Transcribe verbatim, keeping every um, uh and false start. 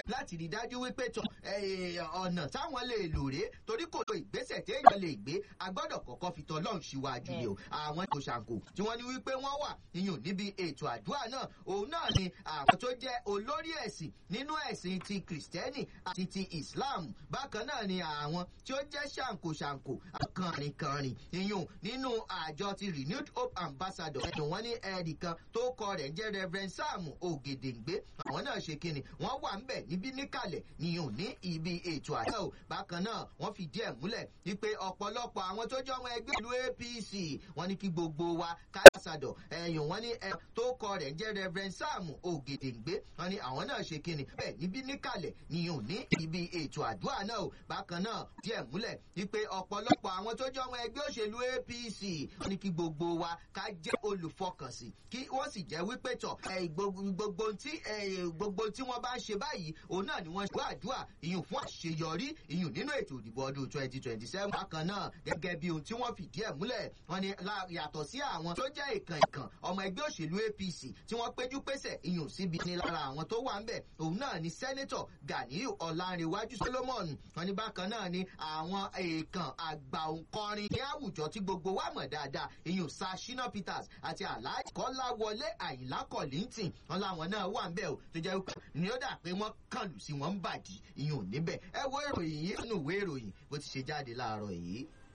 láti rí dájú wípé tọ ọ̀nà táwọn lè lò rèé torí kò lo ìgbésẹ̀ téèyàn lè gbé agbọ́dọ̀ kọ́kọ́ fi tọ́lọ́run síwájú ni o àwọn ètò ṣàǹkó tí wọ́n ní wípé wọ́n wà iyùn níbi ètò àdúrà náà òun náà ni àwọn tó jẹ́ olórí ẹ̀sìn nínú ẹ̀sìn ti kìrìsìtẹ́nì àti ti islam bákan náà ni àwọn tí ó jẹ́ ṣàǹkó ṣàǹkó kànrìnkànrìn iyùn nínú àjọ ti renewed hope ambassador ẹ̀dùn wọn ní ẹ̀ẹ́dì kan tó kọ rẹ̀ jẹ́ reverend sam ògèdèǹgbé àwọn náà ṣe kíni wọ́n wà ń bẹ̀ níbí níkàlẹ̀ nìyùn ní ibi ètò àdúrà o bákan náà wọ́n fi díẹ̀ múlẹ̀ wípé ọ̀pọ̀lọpọ̀ àwọn tó jọ ọmọ ẹgbẹ́ ìlú A P C wọ́n ní kí gbogbo wa káyọ̀sàdọ̀ ẹ̀yùn wọ́n ní ẹ tó kọ rẹ̀ jẹ́ reverend sam ògèdèǹgbé wọ́n ní àwọn náà ṣe kíni bẹ́ẹ̀ níbí níkàlẹ̀ nìyùn ní ibi ètò àdúrà náà o bákan náà díẹ̀ múlẹ̀ wípé ọ̀pọ̀lọpọ̀ àwọn tó jọ ọmọ ẹgbẹ́ òṣèlú A P C wọ́n ní kí gbogbo wa ká jẹ́ olùfọkànsìn kí wọ́n sì jẹ́ wípé tọ̀ gbogbo tí gbogbo tí wọ́n bá ń ṣe báyìí òun náà ni wọ́n ṣe àdúrà ìyún fún àṣeyọrí ìyún nínú ètò ìdìbò ọdún twenty twenty seven bákan náà gẹ́gẹ́ bí ohun tí wọ́n fìdí ẹ̀ múlẹ̀ wọ́n ní yàtọ̀ sí àwọn tó jẹ́ ìkàn ìkàn ọmọ ẹgbẹ́ òṣèlú A P C tí wọ́n péjú pésẹ̀ ìyún síbi ní lára àwọn tó wà ń bẹ̀ òun náà ni sẹ́nẹ́tọ̀ Ganiyu Ọlánrewájú Solomon wọ́n ní bákan náà ni àwọn èèkàn àgbà òǹkọrin ní àwùjọ tí gbogbo wa mọ̀ dáadáa ìyún Sir Shina Peters àti Alhaji Kọ́láwọlé Àyìnlá Kollington wọn láwọn náà wà ń bẹ̀ o tó jẹ́ wípé ni ó dà pé wọ́n kàn lù sí wọn ń bàdí ìyún níbẹ̀ ẹ wo ìròyìn yìí nínú ìwé ìròyìn bó ti ṣe jáde láàárọ̀ yìí.